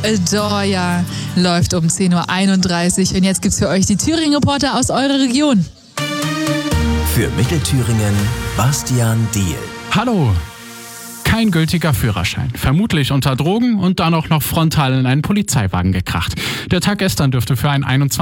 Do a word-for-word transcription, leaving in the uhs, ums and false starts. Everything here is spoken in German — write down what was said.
Adore läuft um zehn Uhr einunddreißig und jetzt gibt's für euch die Thüringen-Reporter aus eurer Region. Für Mittelthüringen Bastian Diehl. Hallo! Kein gültiger Führerschein. Vermutlich unter Drogen und dann auch noch frontal in einen Polizeiwagen gekracht. Der Tag gestern dürfte für einen